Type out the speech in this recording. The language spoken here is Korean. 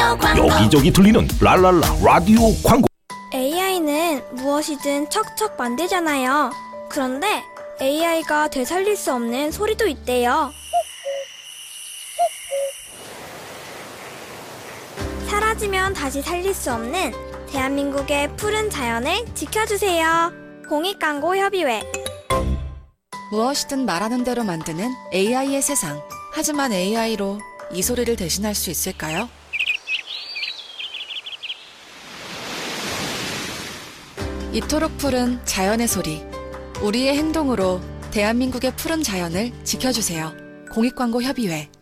여기저기 들리는 랄랄라 라디오 광고. AI는 무엇이든 척척 만들잖아요. 그런데 AI가 되살릴 수 없는 소리도 있대요. 사라지면 다시 살릴 수 없는 대한민국의 푸른 자연을 지켜주세요. 공익광고협의회. 무엇이든 말하는 대로 만드는 AI의 세상. 하지만 AI로 이 소리를 대신할 수 있을까요? 이토록 푸른 자연의 소리. 우리의 행동으로 대한민국의 푸른 자연을 지켜주세요. 공익광고협의회.